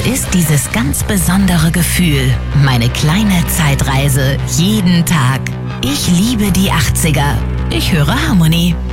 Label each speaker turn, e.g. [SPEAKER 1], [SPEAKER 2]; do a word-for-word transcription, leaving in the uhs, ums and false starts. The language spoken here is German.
[SPEAKER 1] ist dieses ganz besondere Gefühl. Meine kleine Zeitreise. Jeden Tag. Ich liebe die achtziger. Ich höre Harmonie.